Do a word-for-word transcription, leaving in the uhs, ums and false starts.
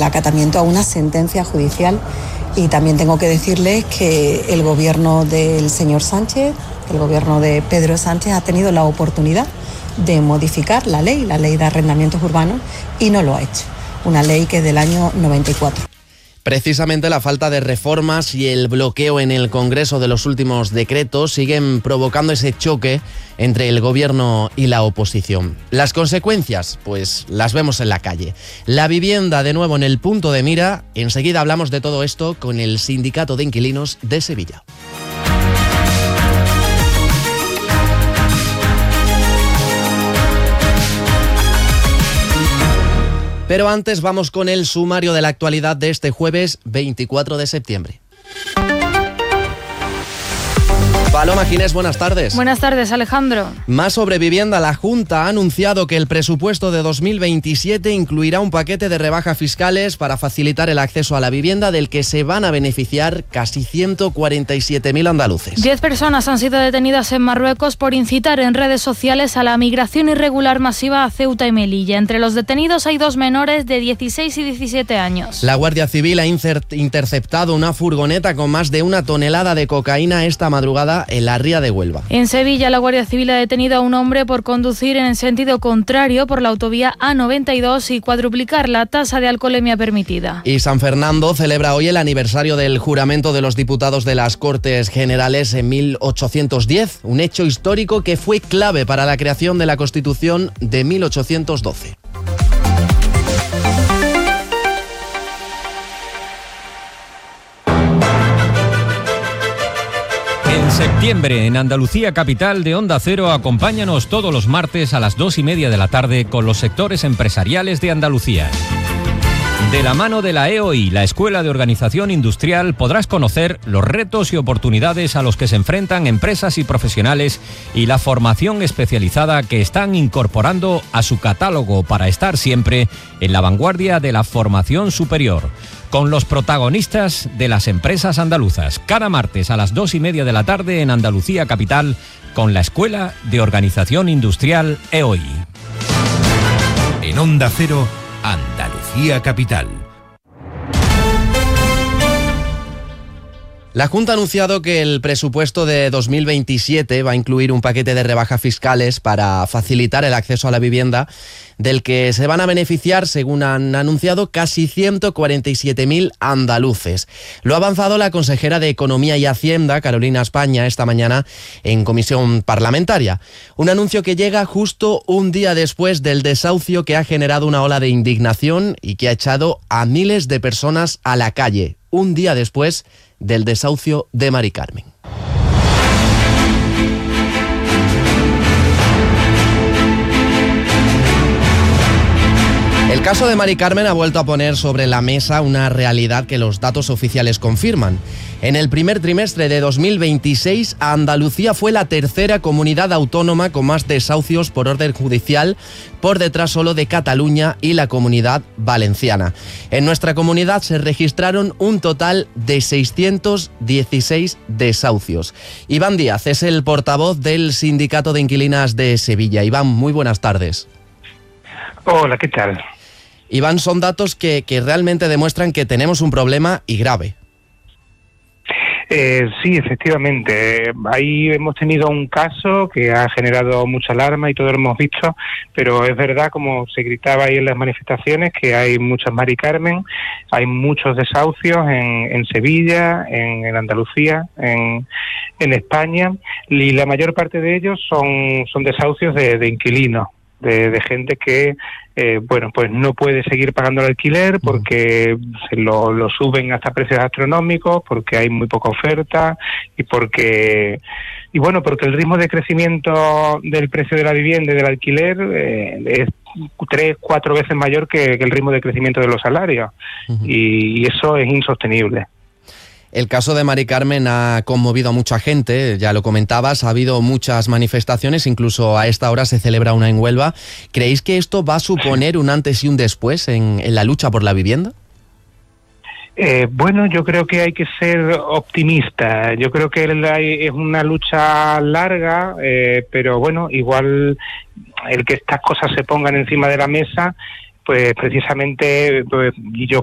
acatamiento a una sentencia judicial. Y también tengo que decirles que el gobierno del señor Sánchez, el gobierno de Pedro Sánchez, ha tenido la oportunidad de modificar la ley, la ley de arrendamientos urbanos, y no lo ha hecho. Una ley que es del año noventa y cuatro. Precisamente la falta de reformas y el bloqueo en el Congreso de los últimos decretos siguen provocando ese choque entre el gobierno y la oposición. Las consecuencias, pues las vemos en la calle. La vivienda de nuevo en el punto de mira. Enseguida hablamos de todo esto con el Sindicato de Inquilinos de Sevilla. Pero antes vamos con el sumario de la actualidad de este jueves veinticuatro de septiembre. Paloma Ginés, buenas tardes. Buenas tardes, Alejandro. Más sobre vivienda. La Junta ha anunciado que el presupuesto de dos mil veintisiete incluirá un paquete de rebajas fiscales para facilitar el acceso a la vivienda, del que se van a beneficiar casi ciento cuarenta y siete mil andaluces. Diez personas han sido detenidas en Marruecos por incitar en redes sociales a la migración irregular masiva a Ceuta y Melilla. Entre los detenidos hay dos menores de dieciséis y diecisiete años. La Guardia Civil ha interceptado una furgoneta con más de una tonelada de cocaína esta madrugada en la ría de Huelva. En Sevilla, la Guardia Civil ha detenido a un hombre por conducir en el sentido contrario por la autovía A noventa y dos y cuadruplicar la tasa de alcoholemia permitida. Y San Fernando celebra hoy el aniversario del juramento de los diputados de las Cortes Generales en mil ochocientos diez, un hecho histórico que fue clave para la creación de la Constitución de mil ochocientos doce. En septiembre, en Andalucía Capital de Onda Cero, acompáñanos todos los martes a las dos y media de la tarde con los sectores empresariales de Andalucía. De la mano de la E O I, la Escuela de Organización Industrial, podrás conocer los retos y oportunidades a los que se enfrentan empresas y profesionales y la formación especializada que están incorporando a su catálogo para estar siempre en la vanguardia de la formación superior, con los protagonistas de las empresas andaluzas. Cada martes a las dos y media de la tarde en Andalucía Capital con la Escuela de Organización Industrial E O I. En Onda Cero, Andalucía Capital. La Junta ha anunciado que el presupuesto de dos mil veintisiete va a incluir un paquete de rebajas fiscales para facilitar el acceso a la vivienda, del que se van a beneficiar, según han anunciado, casi ciento cuarenta y siete mil andaluces. Lo ha avanzado la consejera de Economía y Hacienda, Carolina España, esta mañana en comisión parlamentaria. Un anuncio que llega justo un día después del desahucio que ha generado una ola de indignación y que ha echado a miles de personas a la calle. Un día después del desahucio de Mari Carmen. El caso de Mari Carmen ha vuelto a poner sobre la mesa una realidad que los datos oficiales confirman. En el primer trimestre de dos mil veintiséis, Andalucía fue la tercera comunidad autónoma con más desahucios por orden judicial, por detrás solo de Cataluña y la Comunidad Valenciana. En nuestra comunidad se registraron un total de seiscientos dieciséis desahucios. Iván Díaz es el portavoz del Sindicato de Inquilinas de Sevilla. Iván, muy buenas tardes. Hola, ¿qué tal? Iván, son datos que, que realmente demuestran que tenemos un problema y grave. Eh, sí, efectivamente. Ahí hemos tenido un caso que ha generado mucha alarma y todos lo hemos visto, pero es verdad, como se gritaba ahí en las manifestaciones, que hay muchas Mari Carmen, hay muchos desahucios en, en Sevilla, en, en Andalucía, en, en España, y la mayor parte de ellos son, son desahucios de, de inquilinos. De, de gente que, eh, bueno, pues no puede seguir pagando el alquiler porque se lo, lo suben hasta precios astronómicos, porque hay muy poca oferta y porque, y bueno, porque el ritmo de crecimiento del precio de la vivienda y del alquiler eh, es tres, cuatro veces mayor que, que el ritmo de crecimiento de los salarios. Uh-huh. y, y eso es insostenible. El caso de Mari Carmen ha conmovido a mucha gente, ya lo comentabas, ha habido muchas manifestaciones, incluso a esta hora se celebra una en Huelva. ¿Creéis que esto va a suponer un antes y un después en, en la lucha por la vivienda? Eh, bueno, yo creo que hay que ser optimista. Yo creo que es una lucha larga, eh, pero bueno, igual el que estas cosas se pongan encima de la mesa, pues precisamente, pues, y yo